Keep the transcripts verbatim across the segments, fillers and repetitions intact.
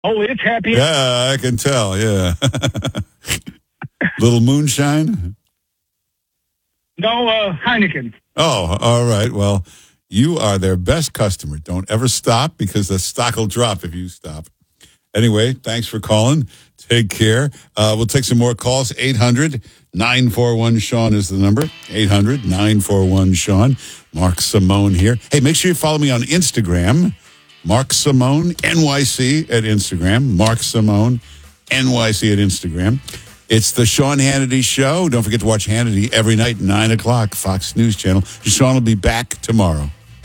Oh, it's happy. Yeah, I can tell, yeah. Little moonshine? No, uh, Heineken. Oh, all right. Well, you are their best customer. Don't ever stop because the stock will drop if you stop. Anyway, thanks for calling. Take care. Uh, we'll take some more calls. eight hundred nine four one Sean is the number. eight hundred nine four one Sean. Mark Simone here. Hey, make sure you follow me on Instagram. Mark Simone, N Y C at Instagram. Mark Simone, N Y C at Instagram. It's the Sean Hannity Show. Don't forget to watch Hannity every night, nine o'clock, Fox News Channel. Sean will be back tomorrow.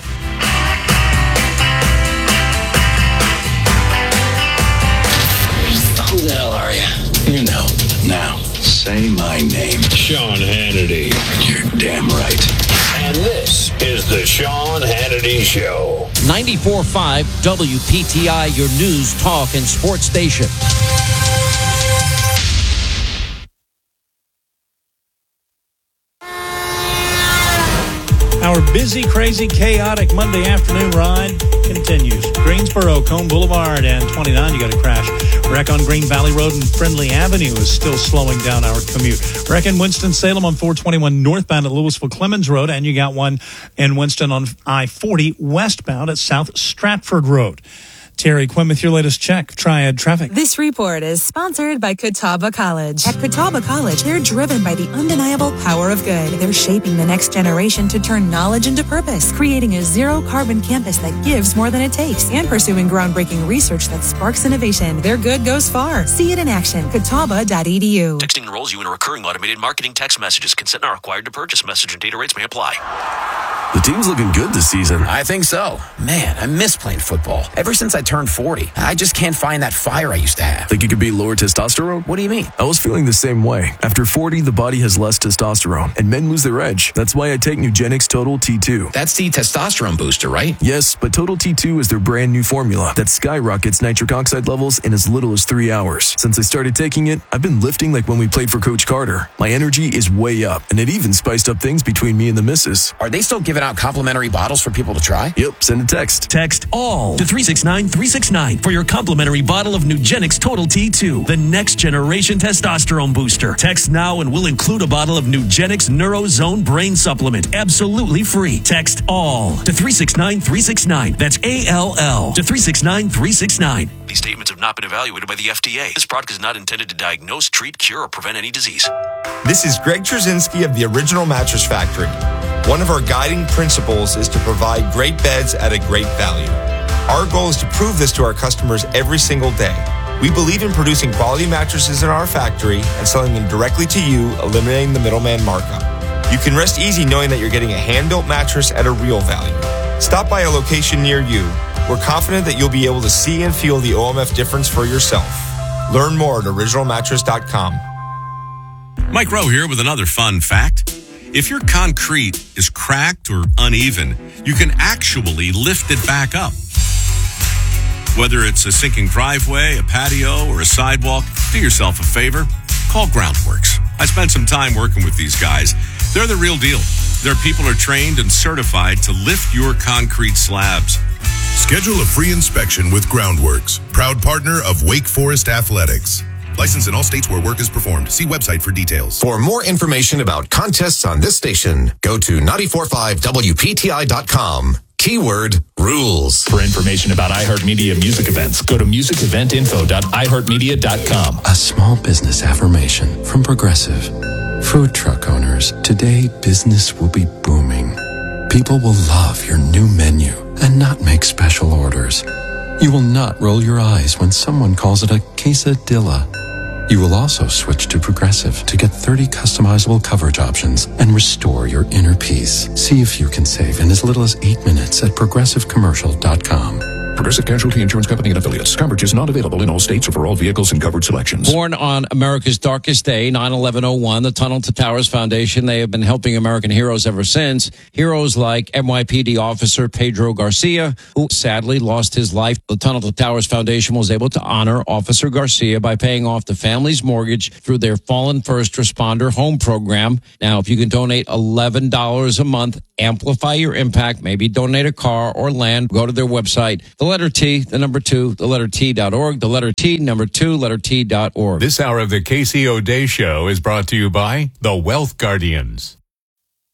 Who the hell are you? You know. Now, say my name. Sean Hannity. You're damn right. And this is the Sean Hannity Show. ninety-four point five W P T I, your news, talk, and sports station. Our busy, crazy, chaotic Monday afternoon ride continues. Greensboro, Cone Boulevard, and twenty-nine, you got a crash. Wreck on Green Valley Road and Friendly Avenue is still slowing down our commute. Wreck in Winston-Salem on four twenty-one northbound at Louisville-Clemens Road, and you got one in Winston on I forty westbound at South Stratford Road. Terry Quinn with your latest check, Triad Traffic. This report is sponsored by Catawba College. At Catawba College, they're driven by the undeniable power of good. They're shaping the next generation to turn knowledge into purpose, creating a zero-carbon campus that gives more than it takes, and pursuing groundbreaking research that sparks innovation. Their good goes far. See it in action. Catawba dot e d u. Texting enrolls you in a recurring automated marketing text messages. Consent not required to purchase. Message and data rates may apply. The team's looking good this season. I think so. Man, I miss playing football. Ever since I turned forty, I just can't find that fire I used to have. Think you could beat lower testosterone? What do you mean? I was feeling the same way. After forty, the body has less testosterone, and men lose their edge. That's why I take Nugenix Total T two. That's the testosterone booster, right? Yes, but Total T two is their brand new formula that skyrockets nitric oxide levels in as little as three hours. Since I started taking it, I've been lifting like when we played for Coach Carter. My energy is way up, and it even spiced up things between me and the missus. Are they still giving out complimentary bottles for people to try? Yep, send a text. Text ALL to three six nine three six nine for your complimentary bottle of Nugenix Total T two, the next generation testosterone booster. Text now and we'll include a bottle of Nugenix NeuroZone Brain Supplement, absolutely free. Text ALL to three six nine three six nine. That's A L L to three six nine three six nine. These statements have not been evaluated by the F D A. This product is not intended to diagnose, treat, cure, or prevent any disease. This is Greg Trzynski of the Original Mattress Factory. One of our guiding principles is to provide great beds at a great value. Our goal is to prove this to our customers every single day. We believe in producing quality mattresses in our factory and selling them directly to you, eliminating the middleman markup. You can rest easy knowing that you're getting a hand-built mattress at a real value. Stop by a location near you. We're confident that you'll be able to see and feel the O M F difference for yourself. Learn more at original mattress dot com. Mike Rowe here with another fun fact. If your concrete is cracked or uneven, you can actually lift it back up. Whether it's a sinking driveway, a patio, or a sidewalk, do yourself a favor. Call Groundworks. I spent some time working with these guys. They're the real deal. Their people are trained and certified to lift your concrete slabs. Schedule a free inspection with Groundworks, proud partner of Wake Forest Athletics. Licensed in all states where work is performed. See website for details. For more information about contests on this station, go to nine four five W P T I dot com. Keyword rules. For information about iHeartMedia music events, go to music event info dot i heart media dot com. A small business affirmation from Progressive. Food truck owners, today business will be booming. People will love your new menu and not make special orders. You will not roll your eyes when someone calls it a quesadilla. You will also switch to Progressive to get thirty customizable coverage options and restore your inner peace. See if you can save in as little as eight minutes at progressive commercial dot com. Progressive Casualty Insurance Company and Affiliates. Coverage is not available in all states or for all vehicles and covered selections. Born on America's darkest day, nine eleven oh one, the Tunnel to Towers Foundation, they have been helping American heroes ever since. Heroes like N Y P D officer Pedro Garcia, who sadly lost his life. The Tunnel to Towers Foundation was able to honor Officer Garcia by paying off the family's mortgage through their Fallen First Responder Home Program. Now, if you can donate eleven dollars a month, amplify your impact, maybe donate a car or land, go to their website. The letter T, the number two, the letter T dot org, the letter T, number two, letter T dot org. This hour of the K C O Day Show is brought to you by the Wealth Guardians.